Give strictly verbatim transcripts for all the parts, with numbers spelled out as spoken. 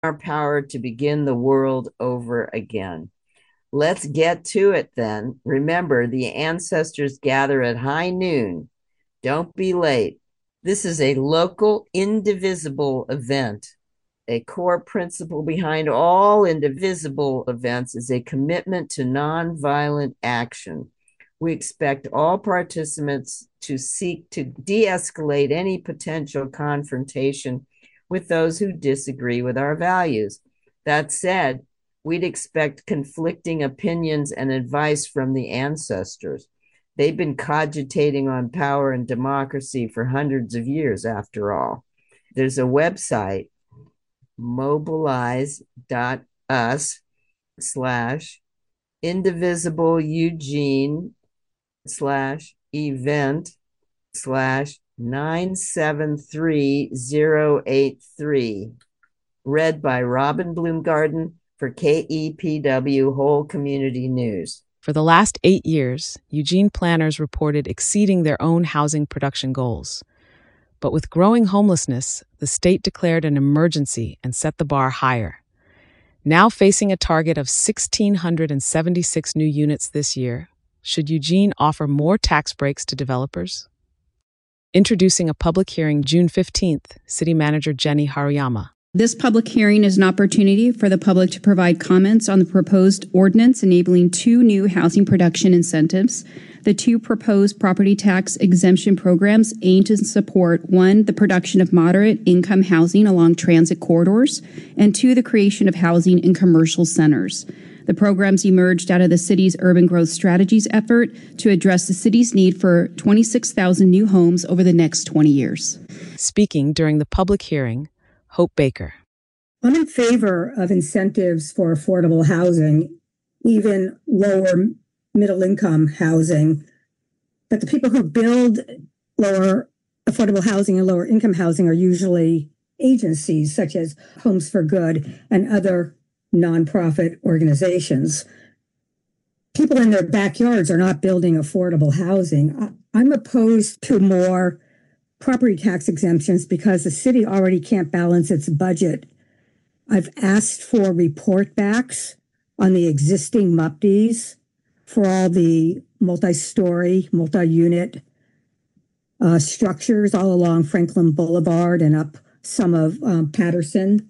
our power to begin the world over again. Let's get to it then. Remember, the ancestors gather at high noon. Don't be late. This is a local, indivisible event. A core principle behind all indivisible events is a commitment to nonviolent action. We expect all participants to seek to de escalate any potential confrontation with those who disagree with our values. That said, we'd expect conflicting opinions and advice from the ancestors. They've been cogitating on power and democracy for hundreds of years, after all. There's a website, mobilize.us slash indivisible Eugene slash event slash nine seven three zero eight three. Read by Robin Bloomgarden for K E P W Whole Community News. For the last eight years, Eugene planners reported exceeding their own housing production goals. But with growing homelessness, the state declared an emergency and set the bar higher. Now facing a target of one thousand six hundred seventy-six new units this year, should Eugene offer more tax breaks to developers? Introducing a public hearing June fifteenth, City Manager Jenny Haruyama. This public hearing is an opportunity for the public to provide comments on the proposed ordinance enabling two new housing production incentives. The two proposed property tax exemption programs aim to support, one, the production of moderate income housing along transit corridors, and two, the creation of housing in commercial centers. The programs emerged out of the city's urban growth strategies effort to address the city's need for twenty-six thousand new homes over the next twenty years. Speaking during the public hearing, Hope Baker. I'm in favor of incentives for affordable housing, even lower middle income housing. But the people who build lower affordable housing and lower income housing are usually agencies such as Homes for Good and other nonprofit organizations. People in their backyards are not building affordable housing. I'm opposed to more property tax exemptions because the city already can't balance its budget. I've asked for report backs on the existing M U P Ds for all the multi-story, multi-unit uh, structures all along Franklin Boulevard and up some of um, Patterson.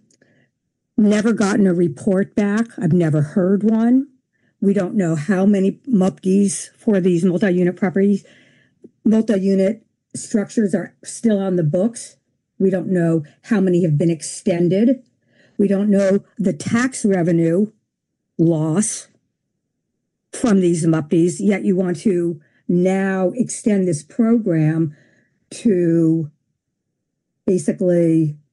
Never gotten a report back. I've never heard one. We don't know how many M U P Ds for these multi-unit properties, multi-unit structures are still on the books. We don't know how many have been extended. We don't know the tax revenue loss from these M U P Ds, yet you want to now extend this program to basically,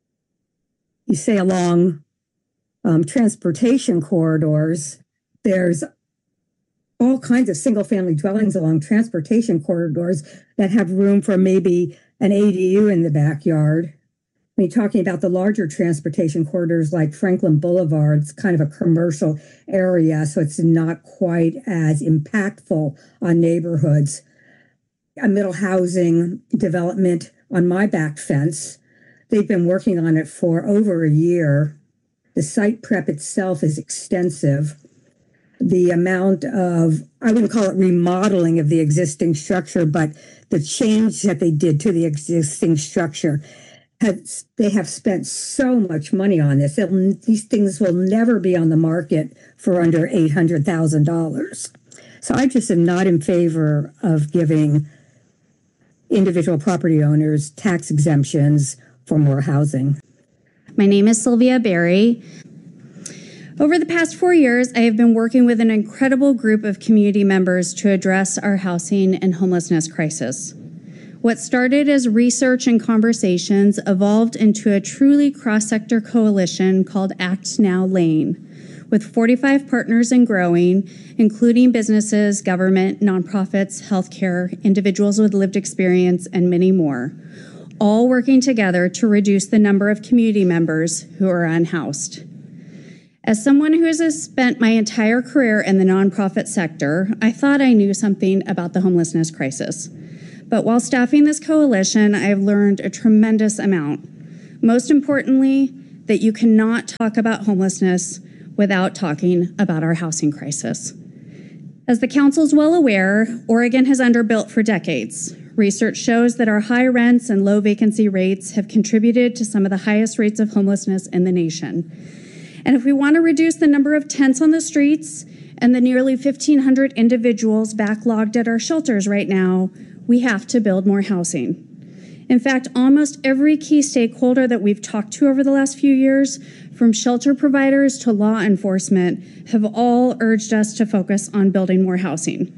you say along um, transportation corridors, there's all kinds of single-family dwellings along transportation corridors that have room for maybe an A D U in the backyard. I mean, talking about the larger transportation corridors like Franklin Boulevard, it's kind of a commercial area, so it's not quite as impactful on neighborhoods. A middle housing development on my back fence, they've been working on it for over a year. The site prep itself is extensive. The amount of, I wouldn't call it remodeling of the existing structure, but the change that they did to the existing structure, have, they have spent so much money on this. It'll, these things will never be on the market for under eight hundred thousand dollars. So I just am not in favor of giving individual property owners tax exemptions for more housing. My name is Sylvia Berry. Over the past four years, I have been working with an incredible group of community members to address our housing and homelessness crisis. What started as research and conversations evolved into a truly cross-sector coalition called Act Now Lane, with forty-five partners and growing, including businesses, government, nonprofits, healthcare, individuals with lived experience, and many more, all working together to reduce the number of community members who are unhoused. As someone who has spent my entire career in the nonprofit sector, I thought I knew something about the homelessness crisis. But while staffing this coalition, I have learned a tremendous amount. Most importantly, that you cannot talk about homelessness without talking about our housing crisis. As the council is well aware, Oregon has underbuilt for decades. Research shows that our high rents and low vacancy rates have contributed to some of the highest rates of homelessness in the nation. And if we want to reduce the number of tents on the streets and the nearly fifteen hundred individuals backlogged at our shelters right now, we have to build more housing. In fact, almost every key stakeholder that we've talked to over the last few years, from shelter providers to law enforcement, have all urged us to focus on building more housing.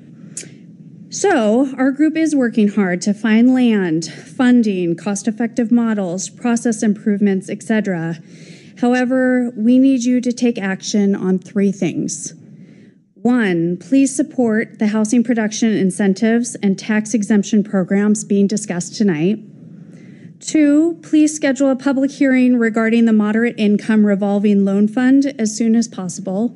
So, our group is working hard to find land, funding, cost-effective models, process improvements, et cetera. However, we need you to take action on three things. One, please support the housing production incentives and tax exemption programs being discussed tonight. Two, please schedule a public hearing regarding the Moderate Income Revolving Loan Fund as soon as possible.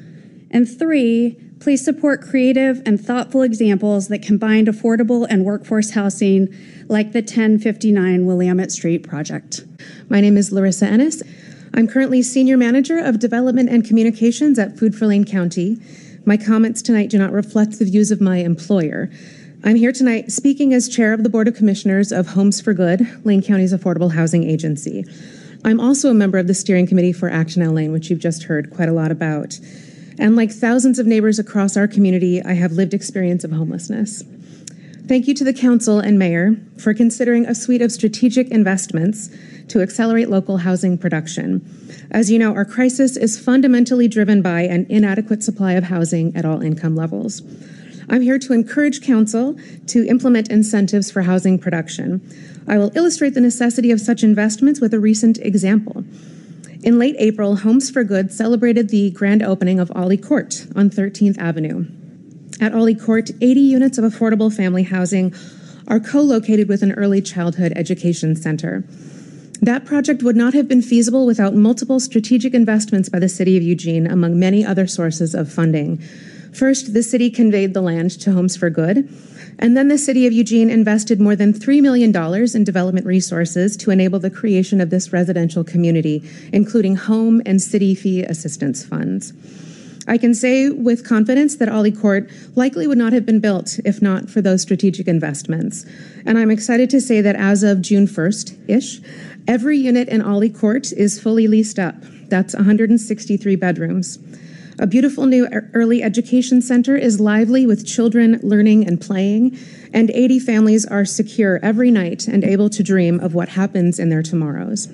And three, please support creative and thoughtful examples that combine affordable and workforce housing like the ten fifty-nine Willamette Street project. My name is Larissa Ennis. I'm currently Senior Manager of Development and Communications at Food for Lane County. My comments tonight do not reflect the views of my employer. I'm here tonight speaking as Chair of the Board of Commissioners of Homes for Good, Lane County's affordable housing agency. I'm also a member of the Steering Committee for Action L Lane, which you've just heard quite a lot about. And like thousands of neighbors across our community, I have lived experience of homelessness. Thank you to the Council and Mayor for considering a suite of strategic investments to accelerate local housing production. As you know, our crisis is fundamentally driven by an inadequate supply of housing at all income levels. I'm here to encourage Council to implement incentives for housing production. I will illustrate the necessity of such investments with a recent example. In late April, Homes for Good celebrated the grand opening of Ollie Court on thirteenth Avenue. At Ollie Court, eighty units of affordable family housing are co-located with an early childhood education center. That project would not have been feasible without multiple strategic investments by the City of Eugene, among many other sources of funding. First, the city conveyed the land to Homes for Good, and then the City of Eugene invested more than three million dollars in development resources to enable the creation of this residential community, including home and city fee assistance funds. I can say with confidence that Ollie Court likely would not have been built if not for those strategic investments. And I'm excited to say that as of June first-ish, every unit in Ollie Court is fully leased up. That's one hundred sixty-three bedrooms. A beautiful new early education center is lively with children learning and playing, and eighty families are secure every night and able to dream of what happens in their tomorrows.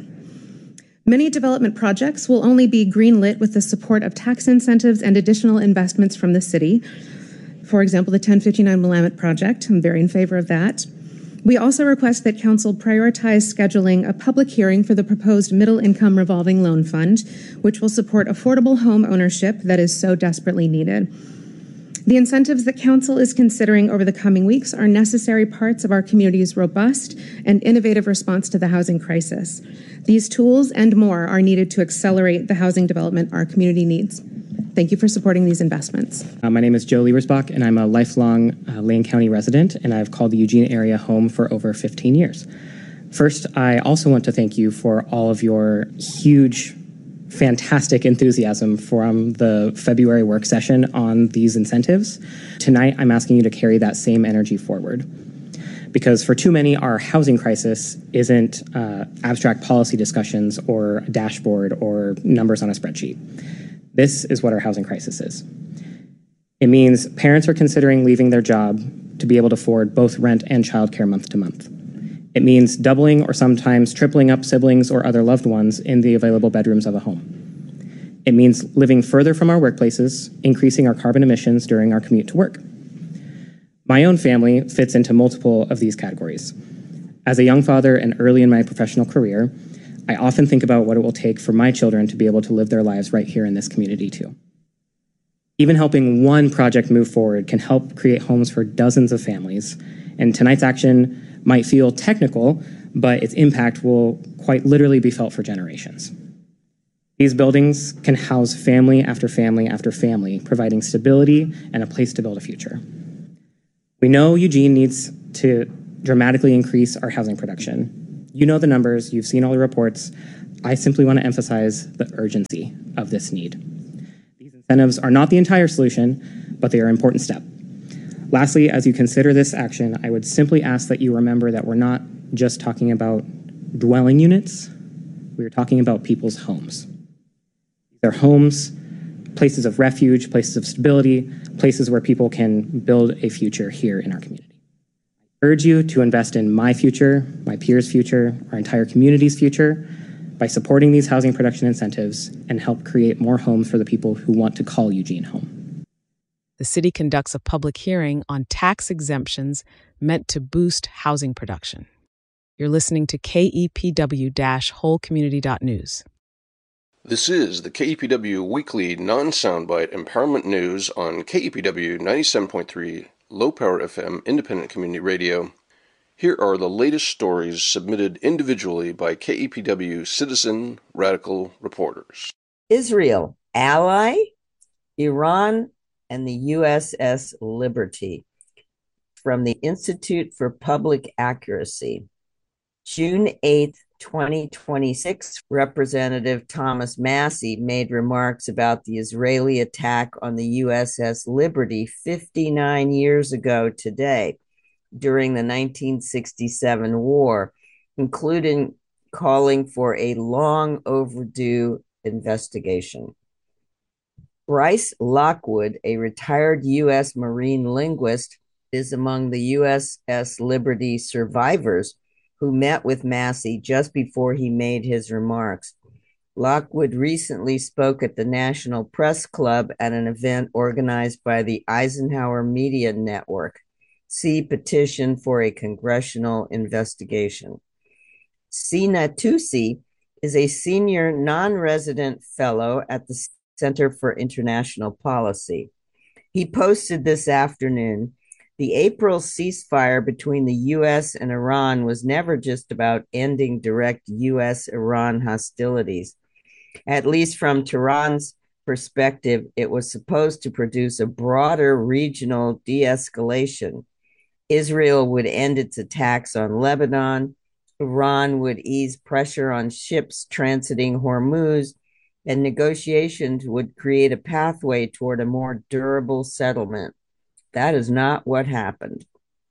Many development projects will only be greenlit with the support of tax incentives and additional investments from the city. For example, the ten fifty-nine Willamette project, I'm very in favor of that. We also request that Council prioritize scheduling a public hearing for the proposed Middle Income Revolving Loan Fund, which will support affordable home ownership that is so desperately needed. The incentives that Council is considering over the coming weeks are necessary parts of our community's robust and innovative response to the housing crisis. These tools and more are needed to accelerate the housing development our community needs. Thank you for supporting these investments. Uh, my name is Joe Liebersbach, and I'm a lifelong uh, Lane County resident, and I've called the Eugene area home for over fifteen years. First, I also want to thank you for all of your huge, fantastic enthusiasm from the February work session on these incentives. Tonight, I'm asking you to carry that same energy forward. Because for too many, our housing crisis isn't uh, abstract policy discussions or a dashboard or numbers on a spreadsheet. This is what our housing crisis is. It means parents are considering leaving their job to be able to afford both rent and childcare month to month. It means doubling or sometimes tripling up siblings or other loved ones in the available bedrooms of a home. It means living further from our workplaces, increasing our carbon emissions during our commute to work. My own family fits into multiple of these categories. As a young father and early in my professional career, I often think about what it will take for my children to be able to live their lives right here in this community too. Even helping one project move forward can help create homes for dozens of families, and tonight's action might feel technical, but its impact will quite literally be felt for generations. These buildings can house family after family after family, providing stability and a place to build a future. We know Eugene needs to dramatically increase our housing production. You know the numbers, you've seen all the reports. I simply want to emphasize the urgency of this need. These incentives are not the entire solution, but they are an important step. Lastly, as you consider this action, I would simply ask that you remember that we're not just talking about dwelling units, we're talking about people's homes. Their homes, places of refuge, places of stability, places where people can build a future here in our community. I urge you to invest in my future, my peers' future, our entire community's future, by supporting these housing production incentives and help create more homes for the people who want to call Eugene home. The city conducts a public hearing on tax exemptions meant to boost housing production. You're listening to K E P W whole community dot news. This is the K E P W Weekly Non-Soundbite Empowerment News on K E P W ninety-seven point three Low Power F M Independent Community Radio. Here are the latest stories submitted individually by K E P W citizen radical reporters. Israel, ally, Iran, and the U S S Liberty. From the Institute for Public Accuracy. June eighth, twenty twenty-six, Representative Thomas Massie made remarks about the Israeli attack on the U S S Liberty fifty-nine years ago today, during the nineteen sixty-seven war, including calling for a long overdue investigation. Bryce Lockwood, a retired U S Marine linguist, is among the U S S Liberty survivors who met with Massie just before he made his remarks. Lockwood recently spoke at the National Press Club at an event organized by the Eisenhower Media Network. See petition for a congressional investigation. Sina Tusi is a senior non-resident fellow at the Center for International Policy. He posted this afternoon, the April ceasefire between the U S and Iran was never just about ending direct U S Iran hostilities. At least from Tehran's perspective, it was supposed to produce a broader regional de-escalation. Israel would end its attacks on Lebanon, Iran would ease pressure on ships transiting Hormuz, and negotiations would create a pathway toward a more durable settlement. That is not what happened.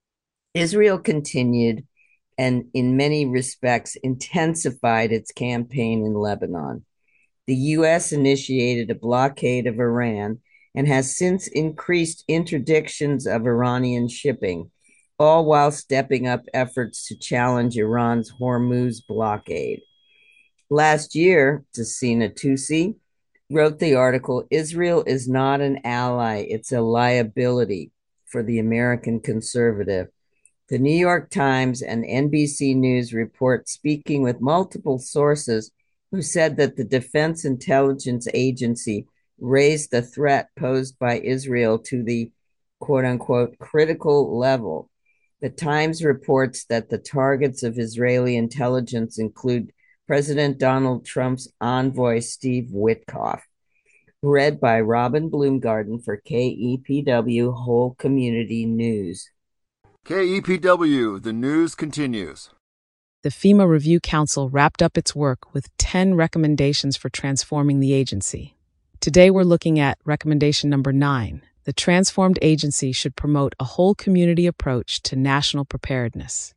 Israel continued and, in many respects, intensified its campaign in Lebanon. The U S initiated a blockade of Iran and has since increased interdictions of Iranian shipping, all while stepping up efforts to challenge Iran's Hormuz blockade. Last year, Sina Tusi wrote the article, Israel is not an ally, it's a liability, for the American conservative. The New York Times and N B C News report speaking with multiple sources who said that the Defense Intelligence Agency raised the threat posed by Israel to the quote-unquote critical level. The Times reports that the targets of Israeli intelligence include President Donald Trump's envoy, Steve Witkoff. Read by Robin Bloomgarden for K E P W Whole Community News. K E P W, the news continues. The FEMA Review Council wrapped up its work with ten recommendations for transforming the agency. Today we're looking at recommendation number nine. The transformed agency should promote a whole community approach to national preparedness.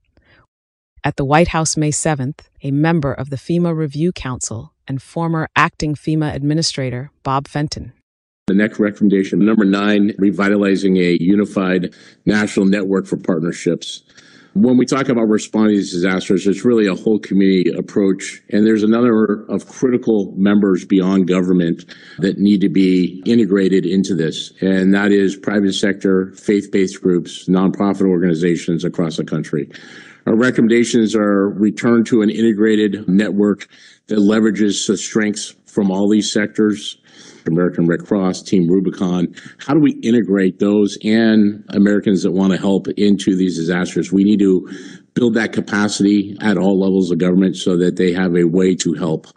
At the White House May seventh, a member of the FEMA Review Council and former acting FEMA administrator, Bob Fenton. The next recommendation, number nine, revitalizing a unified national network for partnerships. When we talk about responding to disasters, it's really a whole community approach. And there's another of critical members beyond government that need to be integrated into this. And that is private sector, faith-based groups, nonprofit organizations across the country. Our recommendations are return to an integrated network that leverages the strengths from all these sectors, American Red Cross, Team Rubicon. How do we integrate those and Americans that want to help into these disasters? We need to build that capacity at all levels of government so that they have a way to help.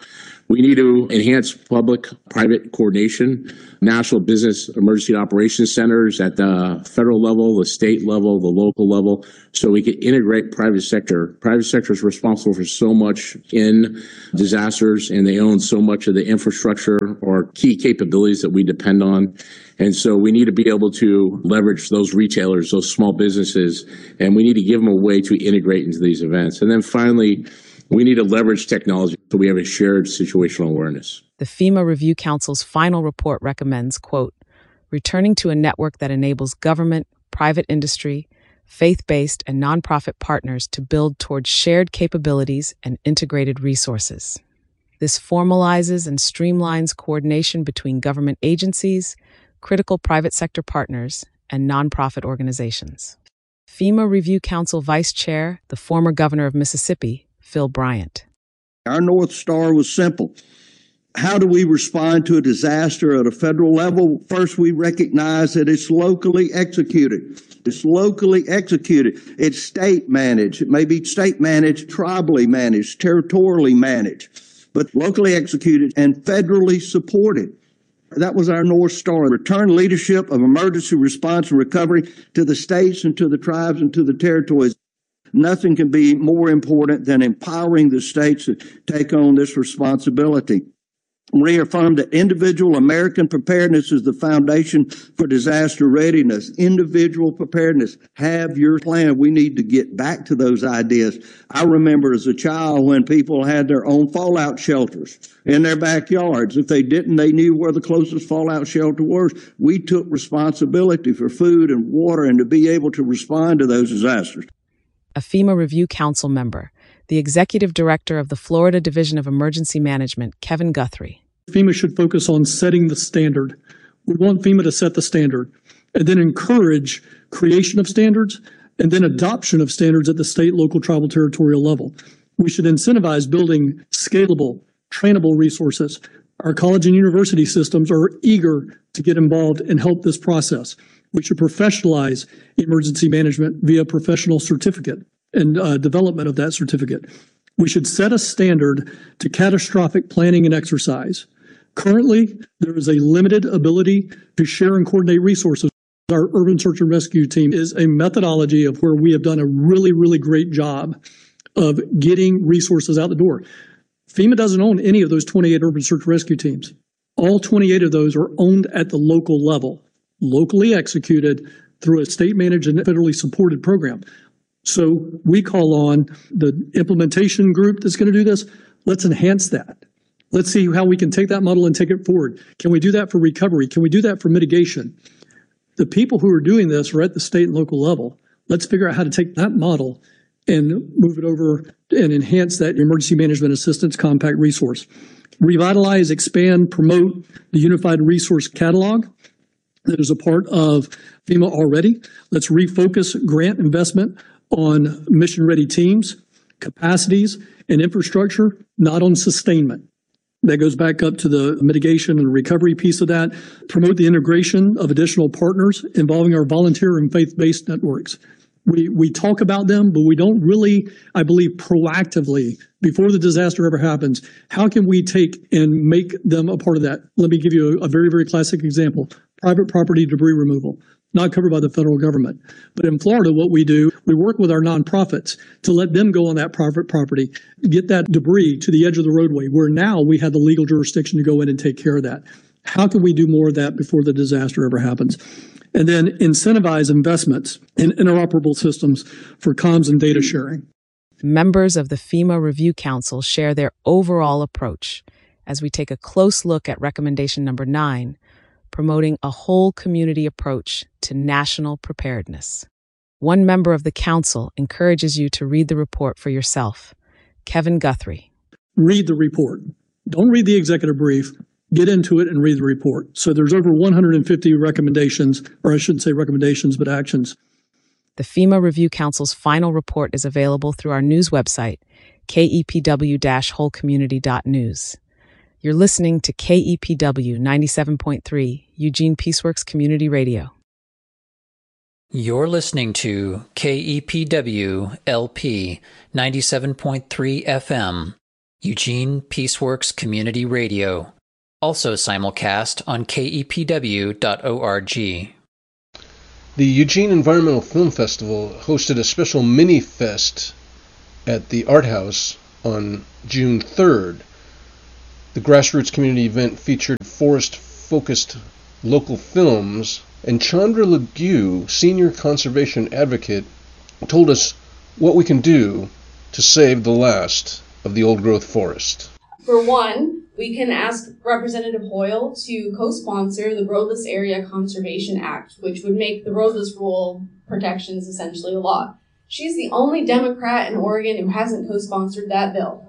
We need to enhance public-private coordination, national business emergency operations centers at the federal level, the state level, the local level, so we can integrate private sector. Private sector is responsible for so much in disasters, and they own so much of the infrastructure or key capabilities that we depend on. And so we need to be able to leverage those retailers, those small businesses, and we need to give them a way to integrate into these events. And then finally, we need to leverage technology so we have a shared situational awareness. The FEMA Review Council's final report recommends, quote, returning to a network that enables government, private industry, faith-based, and nonprofit partners to build towards shared capabilities and integrated resources. This formalizes and streamlines coordination between government agencies, critical private sector partners, and nonprofit organizations. FEMA Review Council Vice Chair, the former governor of Mississippi, Phil Bryant. Our North Star was simple. How do we respond to a disaster at a federal level? First, we recognize that it's locally executed. It's locally executed. It's state managed. It may be state managed, tribally managed, territorially managed, but locally executed and federally supported. That was our North Star. Return leadership of emergency response and recovery to the states and to the tribes and to the territories. Nothing can be more important than empowering the states to take on this responsibility. Reaffirm that individual American preparedness is the foundation for disaster readiness. Individual preparedness. Have your plan. We need to get back to those ideas. I remember as a child when people had their own fallout shelters in their backyards. If they didn't, they knew where the closest fallout shelter was. We took responsibility for food and water and to be able to respond to those disasters. A FEMA Review Council member, the Executive Director of the Florida Division of Emergency Management, Kevin Guthrie. FEMA should focus on setting the standard. We want FEMA to set the standard and then encourage creation of standards and then adoption of standards at the state, local, tribal, territorial level. We should incentivize building scalable, trainable resources. Our college and university systems are eager to get involved and help this process. We should professionalize emergency management via professional certificate and uh, development of that certificate. We should set a standard to catastrophic planning and exercise. Currently, there is a limited ability to share and coordinate resources. Our urban search and rescue team is a methodology of where we have done a really, really great job of getting resources out the door. FEMA doesn't own any of those twenty-eight urban search and rescue teams. All twenty-eight of those are owned at the local level, locally executed through a state-managed and federally supported program. So we call on the implementation group that's going to do this. Let's enhance that. Let's see how we can take that model and take it forward. Can we do that for recovery? Can we do that for mitigation? The people who are doing this are at the state and local level. Let's figure out how to take that model and move it over and enhance that emergency management assistance compact resource. Revitalize, expand, promote the unified resource catalog that is a part of FEMA already. Let's refocus grant investment on mission-ready teams, capacities, and infrastructure, not on sustainment. That goes back up to the mitigation and recovery piece of that. Promote the integration of additional partners involving our volunteer and faith-based networks. We we talk about them, but we don't really, I believe, proactively, before the disaster ever happens, how can we take and make them a part of that? Let me give you a, a very, very classic example. Private property debris removal, not covered by the federal government. But in Florida, what we do, we work with our nonprofits to let them go on that private property, get that debris to the edge of the roadway, where now we have the legal jurisdiction to go in and take care of that. How can we do more of that before the disaster ever happens? And then incentivize investments in interoperable systems for comms and data sharing. Members of the FEMA Review Council share their overall approach as we take a close look at recommendation number nine, promoting a whole community approach to national preparedness. One member of the council encourages you to read the report for yourself. Kevin Guthrie. Read the report. Don't read the executive brief. Get into it and read the report. So there's over one hundred fifty recommendations, or I shouldn't say recommendations, but actions. The FEMA Review Council's final report is available through our news website, K E P W dash whole community dot news. You're listening to K E P W ninety-seven point three, Eugene Peaceworks Community Radio. You're listening to K E P W L P ninety-seven point three F M, Eugene Peaceworks Community Radio, also simulcast on K E P W dot org. The Eugene Environmental Film Festival hosted a special mini-fest at the Art House on June third. The grassroots community event featured forest-focused local films, and Chandra Lague, senior conservation advocate, told us what we can do to save the last of the old-growth forest. For one, we can ask Representative Hoyle to co-sponsor the Roadless Area Conservation Act, which would make the roadless rule protections essentially a law. She's the only Democrat in Oregon who hasn't co-sponsored that bill.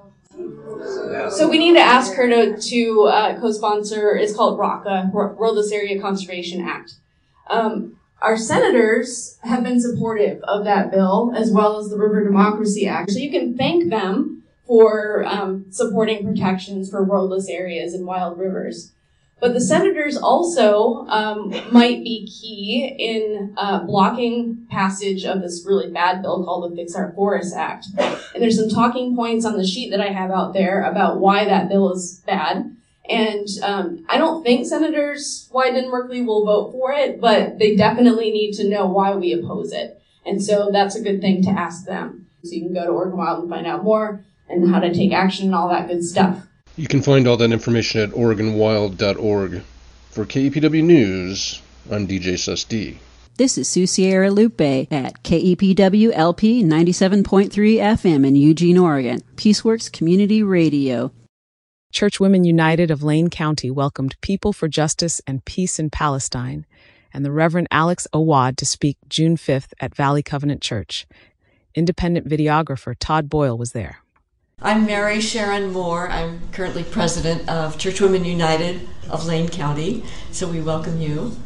So we need to ask her to, to uh, co-sponsor, it's called RACA, Roadless Area Conservation Act. Um, our senators have been supportive of that bill, as well as the River Democracy Act. So you can thank them for um, supporting protections for roadless areas and wild rivers. But the senators also um, might be key in uh, blocking passage of this really bad bill called the Fix Our Forests Act. And there's some talking points on the sheet that I have out there about why that bill is bad. And um, I don't think Senators Wyden and Merkley will vote for it, but they definitely need to know why we oppose it. And so that's a good thing to ask them. So you can go to Oregon Wild and find out more and how to take action and all that good stuff. You can find all that information at oregon wild dot org. For K E P W News, I'm D J Sus D. This is Sue Sierra Lupe at K E P W L P ninety-seven point three F M in Eugene, Oregon. Peaceworks Community Radio. Church Women United of Lane County welcomed People for Justice and Peace in Palestine and the Reverend Alex Awad to speak June fifth at Valley Covenant Church. Independent videographer Todd Boyle was there. I'm Mary Sharon Moore. I'm currently president of Church Women United of Lane County, so we welcome you.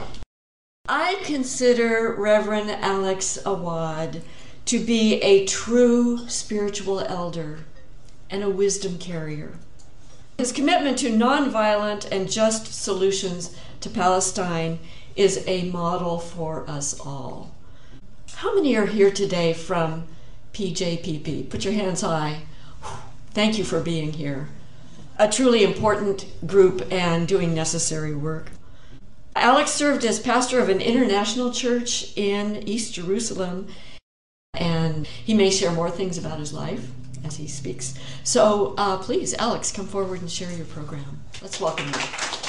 I consider Reverend Alex Awad to be a true spiritual elder and a wisdom carrier. His commitment to nonviolent and just solutions to Palestine is a model for us all. How many are here today from P J P P? Put your hands high. Thank you for being here. A truly important group and doing necessary work. Alex served as pastor of an international church in East Jerusalem, and he may share more things about his life as he speaks. So uh, please, Alex, come forward and share your program. Let's welcome you.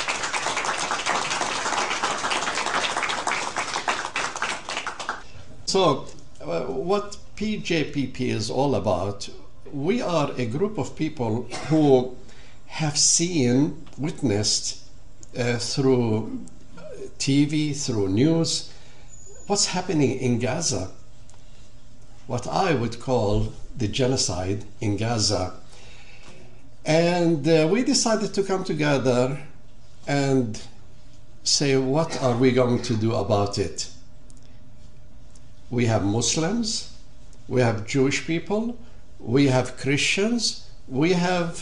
So, uh, what P J P P is all about, we are a group of people who have seen, witnessed uh, through T V, through news, what's happening in Gaza. What I would call the genocide in Gaza. And uh, we decided to come together and say, what are we going to do about it? We have Muslims, we have Jewish people, we have Christians, we have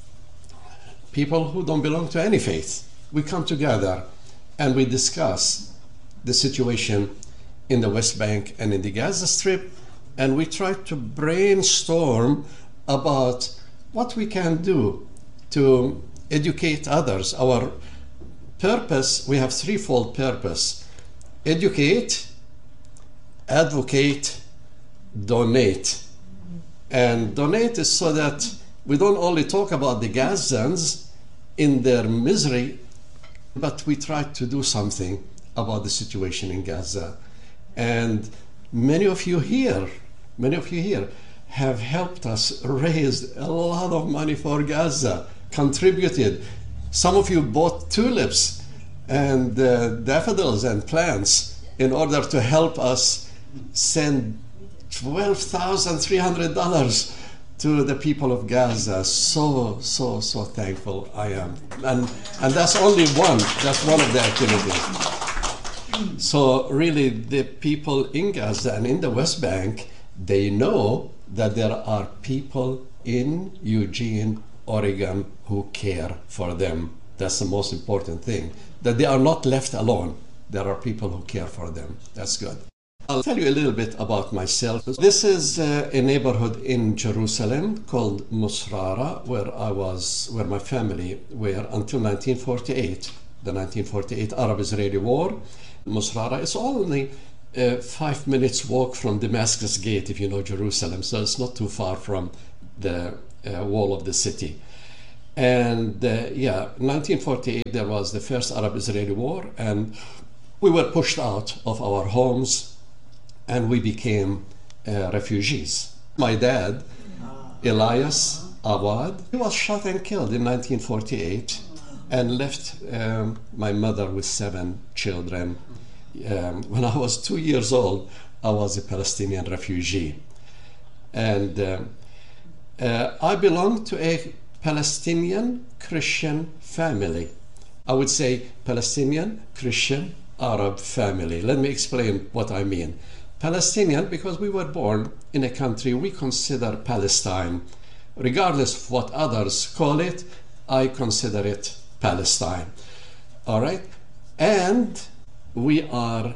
people who don't belong to any faith. We come together and we discuss the situation in the West Bank and in the Gaza Strip, and we try to brainstorm about what we can do to educate others. Our purpose, we have threefold purpose: educate, advocate, donate. And donate is so that we don't only talk about the Gazans in their misery, but we try to do something about the situation in Gaza. And many of you here, many of you here have helped us raise a lot of money for Gaza, contributed. Some of you bought tulips and uh, daffodils and plants in order to help us send twelve thousand three hundred dollars to the people of Gaza. So, so, so thankful I am. And, and that's only one, that's one of the activities. So really the people in Gaza and in the West Bank, they know that there are people in Eugene, Oregon who care for them. That's the most important thing, that they are not left alone. There are people who care for them. That's good. I'll tell you a little bit about myself. This is uh, a neighborhood in Jerusalem called Musrara, where I was, where my family were until nineteen forty-eight, the nineteen forty-eight Arab-Israeli War. Musrara is only uh, five minutes walk from Damascus Gate, if you know Jerusalem, so it's not too far from the uh, wall of the city. And uh, yeah, nineteen forty-eight, there was the first Arab-Israeli War, and we were pushed out of our homes, and we became uh, refugees. My dad, Elias Awad, he was shot and killed in nineteen forty-eight and left um, my mother with seven children. Um, when I was two years old, I was a Palestinian refugee. And uh, uh, I belong to a Palestinian Christian family. I would say Palestinian Christian Arab family. Let me explain what I mean. Palestinian, because we were born in a country we consider Palestine. Regardless of what others call it, I consider it Palestine. All right? And we are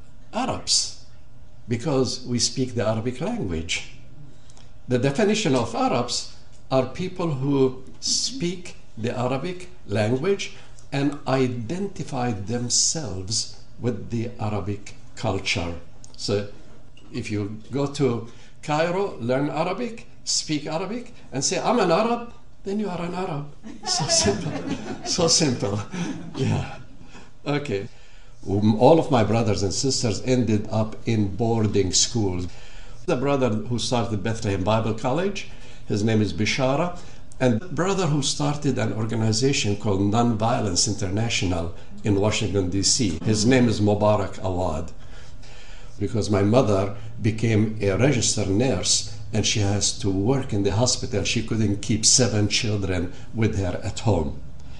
Arabs because we speak the Arabic language. The definition of Arabs are people who speak the Arabic language and identify themselves with the Arabic culture. So if you go to Cairo, learn Arabic, speak Arabic, and say, I'm an Arab, then you are an Arab. So simple. So simple. Yeah. Okay. Um, all of my brothers and sisters ended up in boarding schools. The brother who started Bethlehem Bible College, his name is Bishara, and the brother who started an organization called Nonviolence International in Washington, D C, his name is Mubarak Awad. Because my mother became a registered nurse and she has to work in the hospital. She couldn't keep seven children with her at home.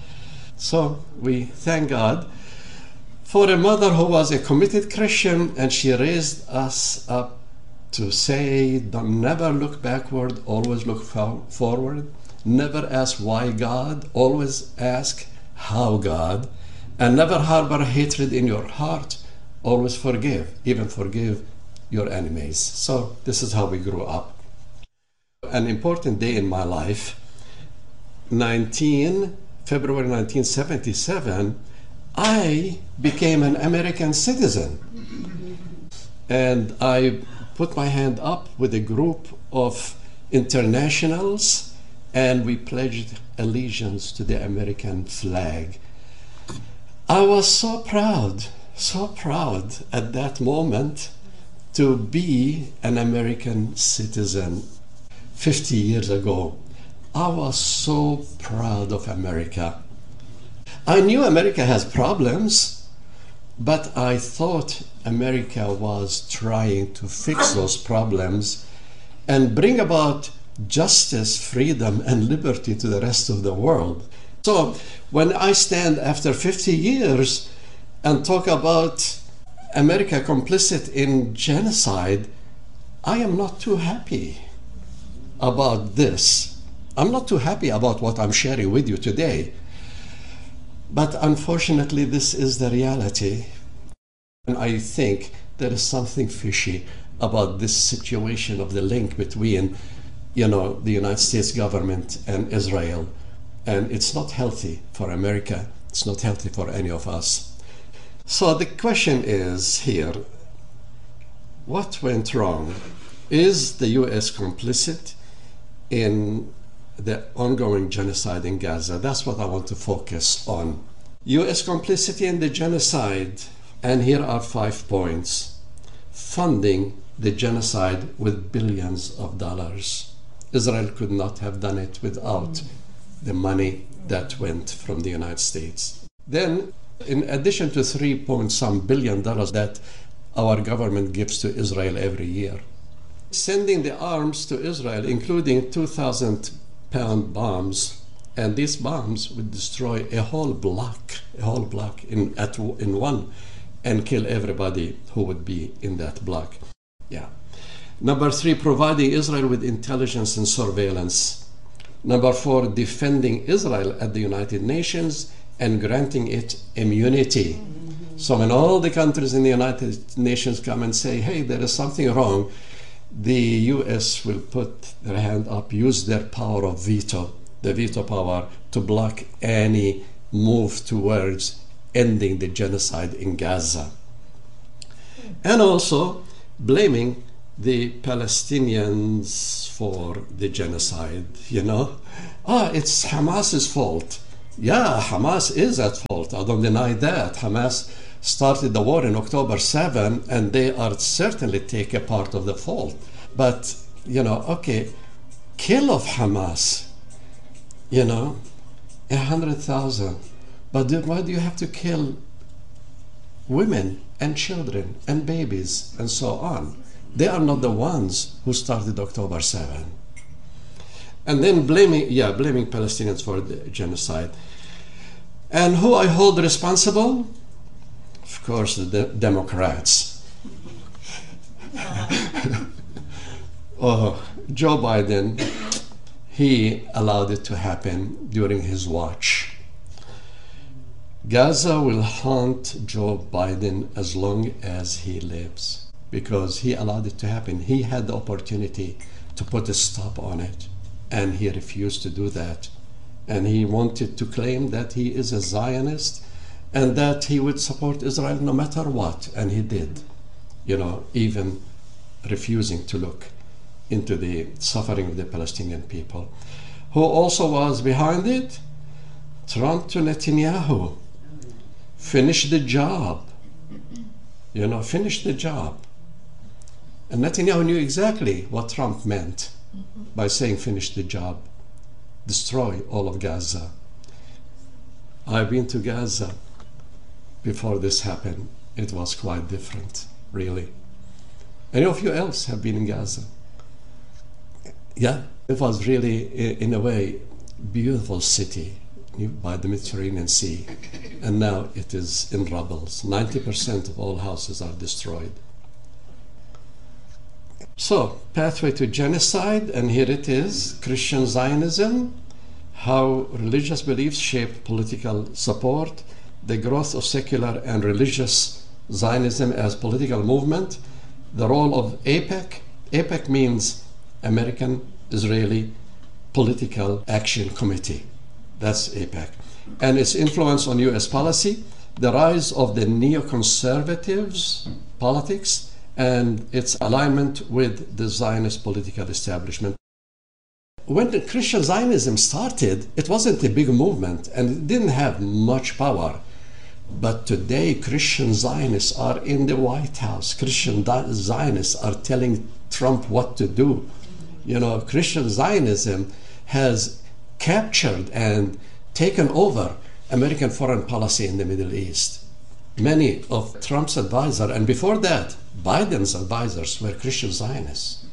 So we thank God for a mother who was a committed Christian, and she raised us up to say, don't never look backward, always look forward. Never ask why God, always ask how God, and never harbor hatred in your heart. Always forgive, even forgive your enemies. So this is how we grew up. An important day in my life, February nineteen seventy-seven, I became an American citizen. And I put my hand up with a group of internationals, and we pledged allegiance to the American flag. I was so proud. So proud at that moment to be an American citizen. fifty years ago, I was so proud of America. I knew America has problems, but I thought America was trying to fix those problems and bring about justice, freedom, and liberty to the rest of the world. So when I stand after fifty years and talk about America complicit in genocide, I am not too happy about this. I'm not too happy about what I'm sharing with you today. But unfortunately, this is the reality. And I think there is something fishy about this situation of the link between, you know, the United States government and Israel. And it's not healthy for America. It's not healthy for any of us. So the question is here, what went wrong? Is the U S complicit in the ongoing genocide in Gaza? That's what I want to focus on. U S complicity in the genocide, and here are five points. Funding the genocide with billions of dollars. Israel could not have done it without the money that went from the United States. Then, in addition to three point some billion dollars that our government gives to Israel every year, sending the arms to Israel, including two thousand pound bombs, and these bombs would destroy a whole block, a whole block in at in one, and kill everybody who would be in that block. Yeah. Number three, providing Israel with intelligence and surveillance. Number four, defending Israel at the United Nations and granting it immunity. So when all the countries in the United Nations come and say, hey, there is something wrong, the U S will put their hand up, use their power of veto, the veto power, to block any move towards ending the genocide in Gaza. And also blaming the Palestinians for the genocide, you know. Ah, it's Hamas's fault. Yeah, Hamas is at fault. I don't deny that. Hamas started the war in October seventh, and they are certainly take a part of the fault. But, you know, okay, kill of Hamas, you know, a hundred thousand. But why do you have to kill women and children and babies and so on? They are not the ones who started October seventh. And then blaming, yeah, blaming Palestinians for the genocide. And who I hold responsible? Of course, the de- Democrats. Oh, Joe Biden, he allowed it to happen during his watch. Gaza will haunt Joe Biden as long as he lives, because he allowed it to happen. He had the opportunity to put a stop on it, and he refused to do that. And he wanted to claim that he is a Zionist and that he would support Israel no matter what, and he did, you know, even refusing to look into the suffering of the Palestinian people. Who also was behind it? Trump to Netanyahu. Finish the job. You know, finish the job. And Netanyahu knew exactly what Trump meant by saying finish the job. Destroy all of Gaza. I've been to Gaza before this happened. It was quite different, really. Any of you else have been in Gaza? Yeah, it was really, in a way, beautiful city by the Mediterranean Sea. And now it is in rubble. ninety percent of all houses are destroyed. So, pathway to genocide, and here it is, Christian Zionism, how religious beliefs shape political support, the growth of secular and religious Zionism as political movement, the role of AIPAC. AIPAC means American Israeli Political Action Committee. That's AIPAC. And its influence on U S policy, the rise of the neoconservatives politics, and its alignment with the Zionist political establishment. When the Christian Zionism started, it wasn't a big movement and it didn't have much power. But today, Christian Zionists are in the White House. Christian Zionists are telling Trump what to do. You know, Christian Zionism has captured and taken over American foreign policy in the Middle East. Many of Trump's advisors, and before that, Biden's advisors, were Christian Zionists.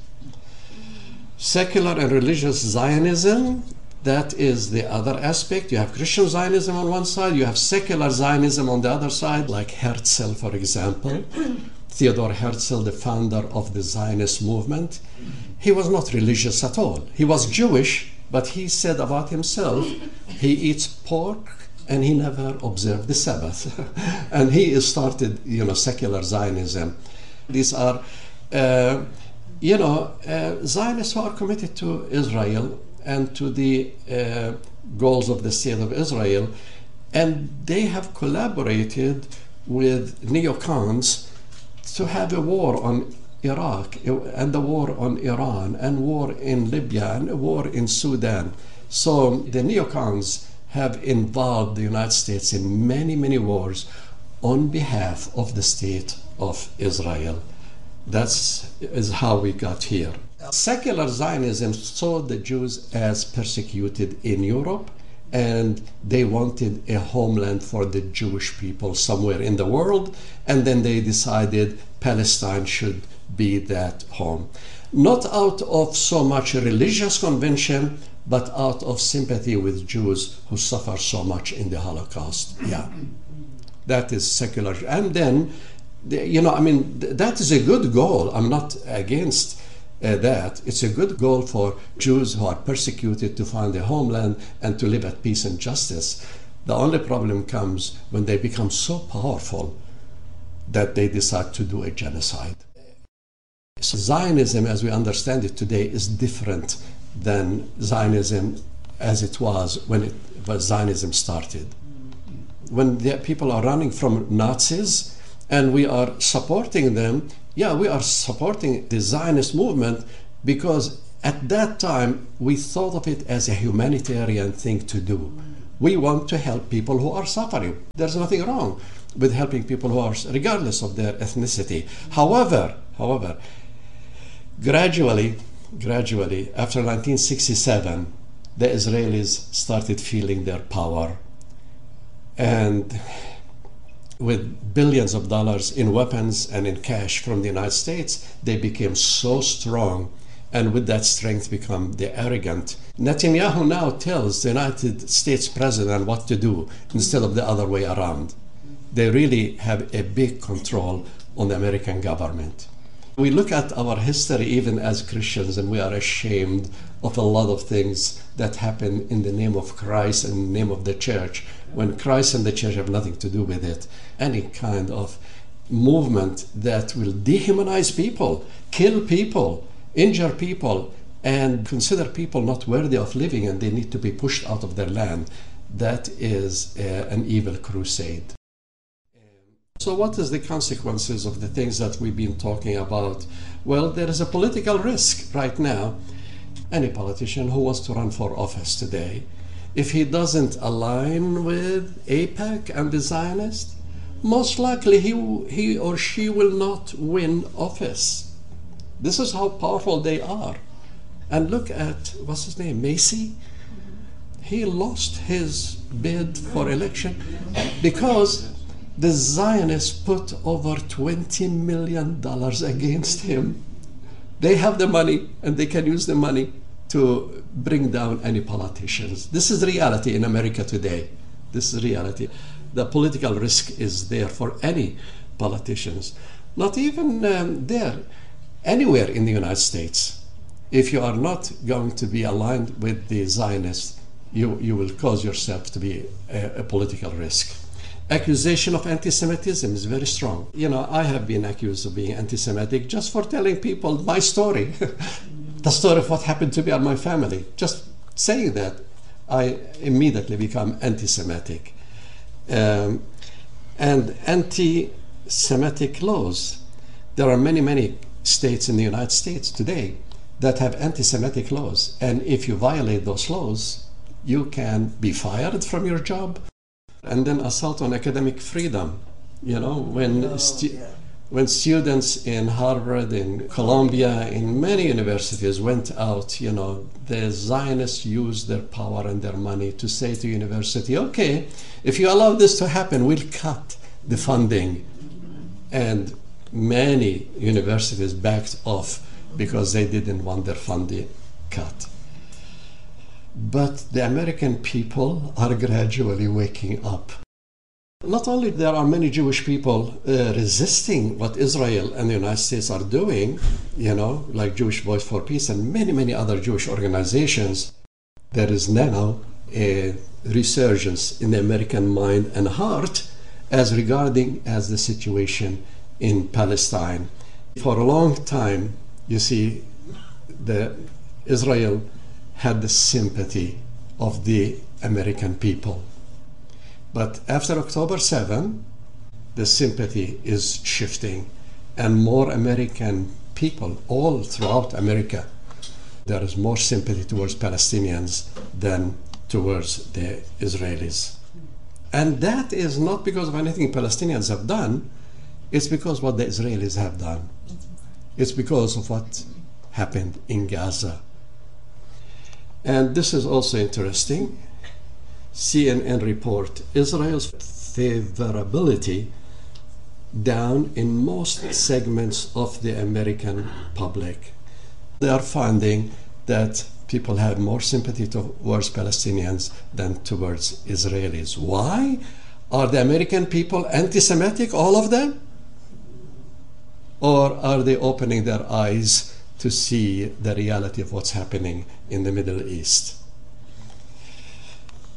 Secular and religious Zionism, that is the other aspect. You have Christian Zionism on one side, you have secular Zionism on the other side, like Herzl, for example. Theodor Herzl, the founder of the Zionist movement. He was not religious at all. He was Jewish, but he said about himself, he eats pork and he never observed the Sabbath. And he started, you know, secular Zionism. These are, uh, you know, uh, Zionists who are committed to Israel and to the uh, goals of the state of Israel. And they have collaborated with neocons to have a war on Iraq and a war on Iran and war in Libya and a war in Sudan. So the neocons have involved the United States in many, many wars on behalf of the state of Israel. That's is how we got here. Secular Zionism saw the Jews as persecuted in Europe, and they wanted a homeland for the Jewish people somewhere in the world, and then they decided Palestine should be that home. Not out of so much religious convention, but out of sympathy with Jews who suffer so much in the Holocaust. Yeah, that is secular. And then, you know, I mean, that is a good goal. I'm not against uh, that. It's a good goal for Jews who are persecuted to find a homeland and to live at peace and justice. The only problem comes when they become so powerful that they decide to do a genocide. So Zionism, as we understand it today, is different than Zionism as it was when it was Zionism started. When the people are running from Nazis and we are supporting them, yeah, we are supporting the Zionist movement because at that time we thought of it as a humanitarian thing to do. We want to help people who are suffering. There's nothing wrong with helping people who are, regardless of their ethnicity. However, however, gradually, gradually, after nineteen sixty-seven, the Israelis started feeling their power. And with billions of dollars in weapons and in cash from the United States, they became so strong, and with that strength become the arrogant. Netanyahu now tells the United States president what to do instead of the other way around. They really have a big control on the American government. We look at our history even as Christians and we are ashamed of a lot of things that happen in the name of Christ and the name of the church, when Christ and the church have nothing to do with it. Any kind of movement that will dehumanize people, kill people, injure people, and consider people not worthy of living and they need to be pushed out of their land, that is uh, an evil crusade. So what is the consequences of the things that we've been talking about? Well, there is a political risk right now. Any politician who wants to run for office today, if he doesn't align with AIPAC and the Zionists, most likely he, he or she will not win office. This is how powerful they are. And look at, what's his name, Macy? He lost his bid for election because the Zionists put over twenty million dollars against him. They have the money and they can use the money to bring down any politicians. This is reality in America today. This is reality. The political risk is there for any politicians. Not even um, there, anywhere in the United States. If you are not going to be aligned with the Zionists, you, you will cause yourself to be a, a political risk. Accusation of anti-Semitism is very strong. You know, I have been accused of being anti-Semitic just for telling people my story, the story of what happened to me and my family. Just saying that, I immediately become anti-Semitic. Um, and anti-Semitic laws. There are many, many states in the United States today that have anti-Semitic laws. And if you violate those laws, you can be fired from your job. And then assault on academic freedom. You know, when oh, stu yeah. when students in Harvard, in Columbia, in many universities went out, you know, the Zionists used their power and their money to say to university, okay, if you allow this to happen, we'll cut the funding. And many universities backed off because they didn't want their funding cut. But the American people are gradually waking up. Not only there are many Jewish people uh, resisting what Israel and the United States are doing, you know, like Jewish Voice for Peace and many, many other Jewish organizations, there is now a resurgence in the American mind and heart as regarding as the situation in Palestine. For a long time, you see, the Israel had the sympathy of the American people. But after October seventh, the sympathy is shifting, and more American people, all throughout America, there is more sympathy towards Palestinians than towards the Israelis. And that is not because of anything Palestinians have done, it's because what the Israelis have done. It's because of what happened in Gaza. And this is also interesting. C N N report, Israel's favorability down in most segments of the American public. They are finding that people have more sympathy towards Palestinians than towards Israelis. Why? Are the American people anti-Semitic, all of them? Or are they opening their eyes to see the reality of what's happening in the Middle East?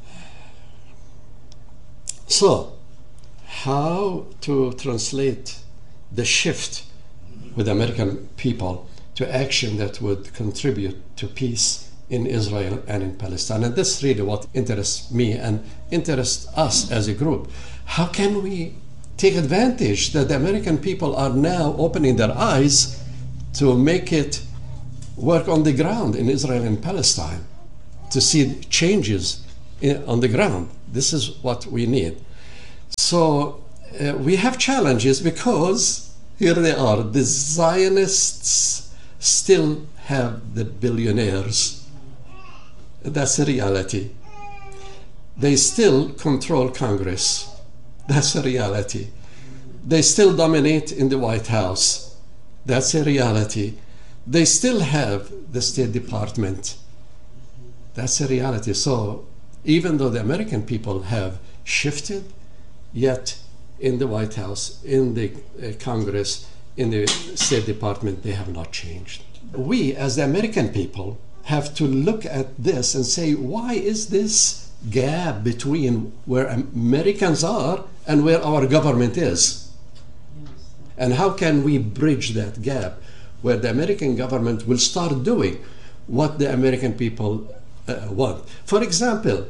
So, how to translate the shift with the American people to action that would contribute to peace in Israel and in Palestine. And that's really what interests me and interests us as a group. How can we take advantage that the American people are now opening their eyes to make it work on the ground in Israel and Palestine, to see changes in, on the ground? This is what we need. So uh, we have challenges because here they are. The Zionists still have the billionaires. That's a reality. They still control Congress. That's a reality. They still dominate in the White House. That's a reality. They still have the State Department. That's a reality. So even though the American people have shifted, yet in the White House, in the uh, Congress, in the State Department, they have not changed. We, as the American people, have to look at this and say, why is this gap between where Americans are and where our government is? And how can we bridge that gap where the American government will start doing what the American people uh, want? For example,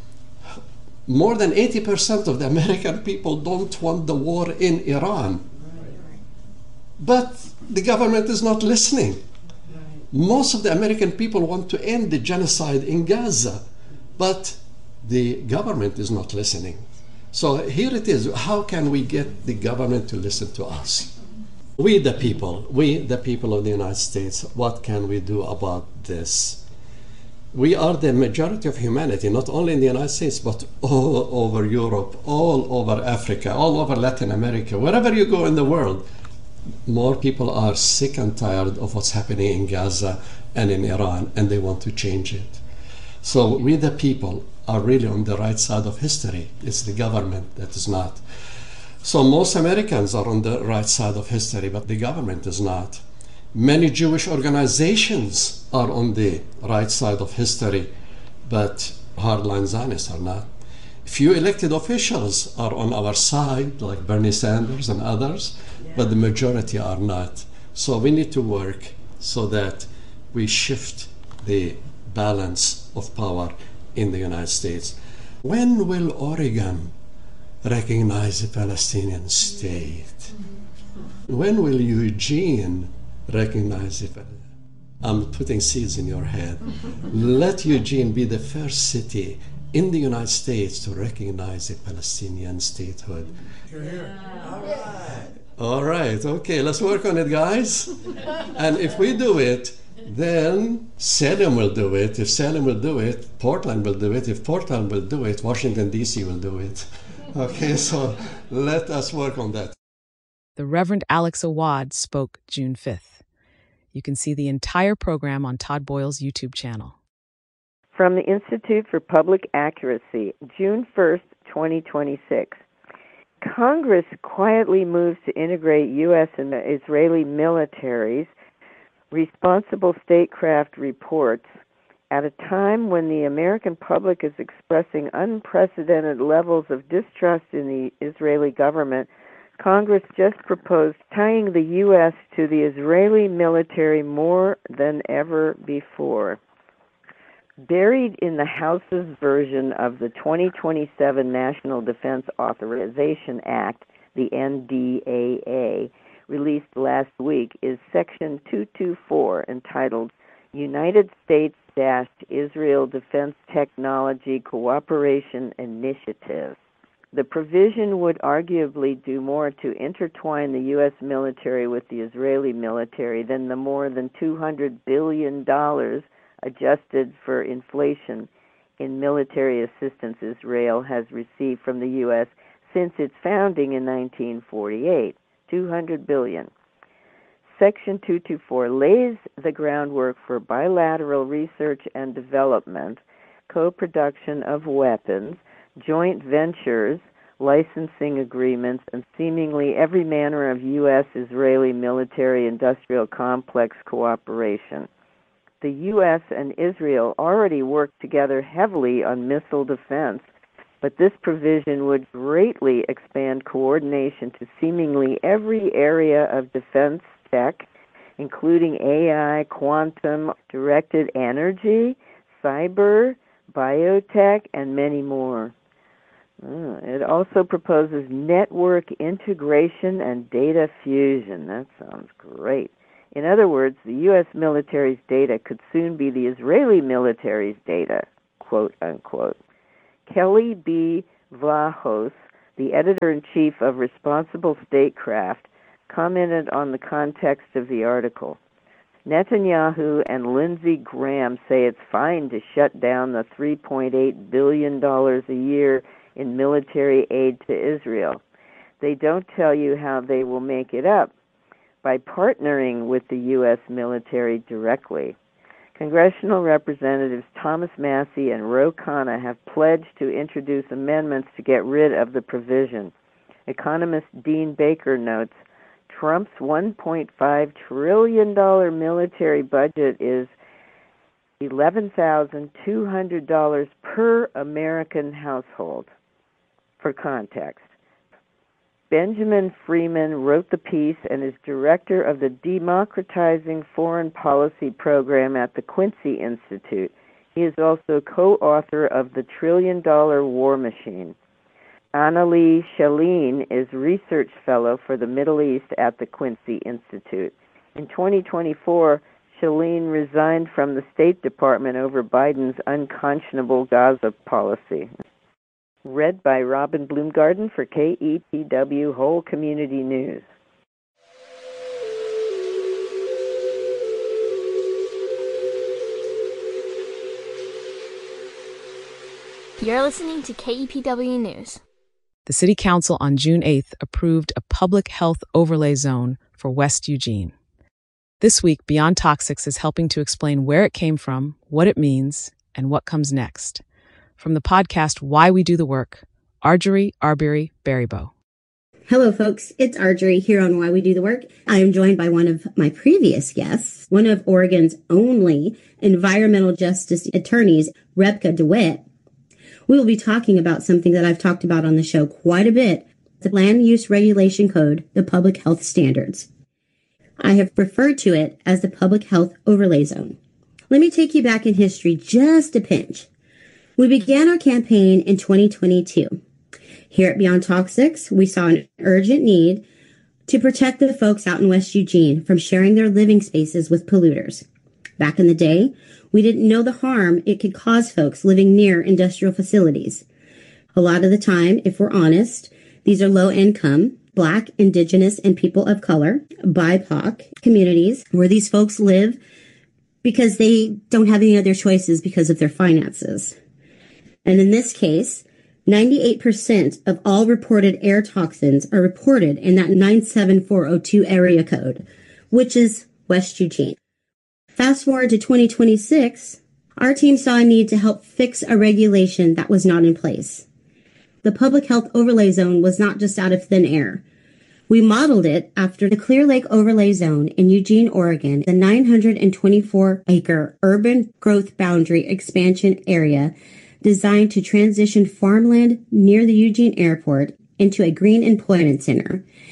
more than eighty percent of the American people don't want the war in Iran. But the government is not listening. Most of the American people want to end the genocide in Gaza, but the government is not listening. So here it is. How can we get the government to listen to us? We the people, we the people of the United States, what can we do about this? We are the majority of humanity, not only in the United States, but all over Europe, all over Africa, all over Latin America. Wherever you go in the world, more people are sick and tired of what's happening in Gaza and in Iran, and they want to change it. So we the people are really on the right side of history. It's the government that is not. So most Americans are on the right side of history, but the government is not. Many Jewish organizations are on the right side of history, but hardline Zionists are not. Few elected officials are on our side, like Bernie Sanders and others, but the majority are not. So we need to work so that we shift the balance of power in the United States. When will Oregon recognize a Palestinian state? When will Eugene recognize it? I'm putting seeds in your head. Let Eugene be the first city in the United States to recognize a Palestinian statehood. You're here. All right. All right, okay, let's work on it, guys. And if we do it, then Salem will do it. If Salem will do it, Portland will do it. If Portland will do it, Washington, D C will do it. Okay, so let us work on that. The Reverend Alex Awad spoke June fifth. You can see the entire program on Todd Boyle's YouTube channel. From the Institute for Public Accuracy, June first, twenty twenty-six. Congress quietly moves to integrate U S and Israeli militaries, responsible statecraft reports, at a time when the American public is expressing unprecedented levels of distrust in the Israeli government. Congress just proposed tying the U S to the Israeli military more than ever before. Buried in the House's version of the twenty twenty-seven National Defense Authorization Act, the N D A A, released last week, is Section two twenty-four, entitled United States-Israel Defense Technology Cooperation Initiative. The provision would arguably do more to intertwine the U S military with the Israeli military than the more than two hundred billion dollars adjusted for inflation in military assistance Israel has received from the U S since its founding in nineteen forty-eight, two hundred billion dollars. Section two twenty-four lays the groundwork for bilateral research and development, co-production of weapons, joint ventures, licensing agreements, and seemingly every manner of U S-Israeli military-industrial complex cooperation. The U S and Israel already work together heavily on missile defense, but this provision would greatly expand coordination to seemingly every area of defense tech, including A I, quantum, directed energy, cyber, biotech, and many more. Uh, it also proposes network integration and data fusion. That sounds great. In other words, the U S military's data could soon be the Israeli military's data, quote unquote. Kelly B. Vlahos, the editor-in-chief of Responsible Statecraft, commented on the context of the article. Netanyahu and Lindsey Graham say it's fine to shut down the three point eight billion dollars a year in military aid to Israel. They don't tell you how they will make it up by partnering with the U S military directly. Congressional Representatives Thomas Massey and Ro Khanna have pledged to introduce amendments to get rid of the provision. Economist Dean Baker notes, Trump's one point five trillion dollars military budget is eleven thousand two hundred dollars per American household. For context, Benjamin Freeman wrote the piece and is director of the Democratizing Foreign Policy program at the Quincy Institute. He is also co-author of The Trillion Dollar War Machine. Annalie Shaleen is research fellow for the Middle East at the Quincy Institute. In twenty twenty-four, Shaleen resigned from the State Department over Biden's unconscionable Gaza policy. Read by Robin Bloomgarden for K E P W Whole Community News. You're listening to K E P W News. The City Council on June eighth approved a public health overlay zone for West Eugene. This week, Beyond Toxics is helping to explain where it came from, what it means, and what comes next. From the podcast Why We Do the Work, Arjorie Arbery Berrybow. Hello, folks. It's Arjorie here on Why We Do the Work. I am joined by one of my previous guests, one of Oregon's only environmental justice attorneys, Rebecca DeWitt. We will be talking about something that I've talked about on the show quite a bit, the Land Use Regulation Code, the Public Health Standards. I have referred to it as the Public Health Overlay Zone. Let me take you back in history just a pinch. We began our campaign in twenty twenty-two. Here at Beyond Toxics, we saw an urgent need to protect the folks out in West Eugene from sharing their living spaces with polluters. Back in the day, we didn't know the harm it could cause folks living near industrial facilities. A lot of the time, if we're honest, these are low-income, Black, Indigenous, and people of color, B I P O C communities where these folks live because they don't have any other choices because of their finances. And in this case, ninety-eight percent of all reported air toxins are reported in that nine seven four oh two area code, which is West Eugene. Fast forward to twenty twenty-six, our team saw a need to help fix a regulation that was not in place. The Public Health Overlay Zone was not just out of thin air. We modeled it after the Clear Lake Overlay Zone in Eugene, Oregon, the nine hundred twenty-four acre urban growth boundary expansion area designed to transition farmland near the Eugene Airport into a green employment center